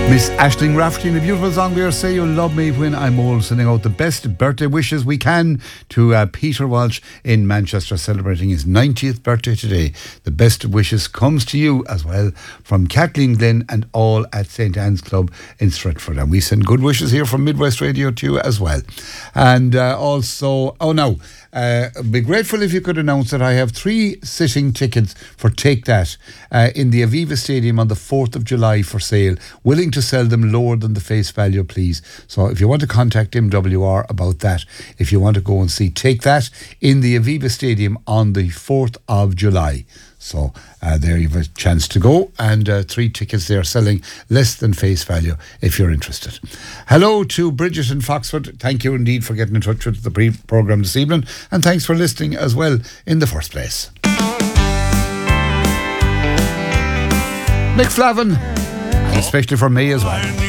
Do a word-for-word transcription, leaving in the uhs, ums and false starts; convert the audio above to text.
Miss Aisling Rafferty in a beautiful song there, Say You'll Love Me When I'm Old, sending out the best birthday wishes we can to uh, Peter Walsh in Manchester, celebrating his ninetieth birthday today. The best wishes comes to you as well from Kathleen Glenn and all at Saint Anne's Club in Stretford. And we send good wishes here from Midwest Radio to you as well. And uh, also, oh no, Uh, I'd be grateful if you could announce that I have three sitting tickets for Take That uh, in the Aviva Stadium on the fourth of July for sale. Willing to sell them lower than the face value, please. So if you want to contact M W R about that, if you want to go and see Take That in the Aviva Stadium on the fourth of July. So uh, there you have a chance to go, and uh, three tickets they are selling less than face value if you're interested. Hello to Bridget in Foxford. Thank you indeed for getting in touch with the pre-programme this evening, and thanks for listening as well in the first place. Mick Flavin, and especially for me as well.